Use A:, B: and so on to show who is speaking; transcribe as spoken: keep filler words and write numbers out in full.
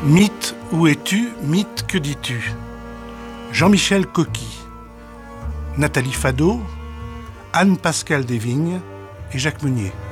A: Mythe, où es-tu? Mythe, que dis-tu? Jean-Michel Coqui, Nathalie Fadot, Anne-Pascale Desvignes et Jacques Meunier.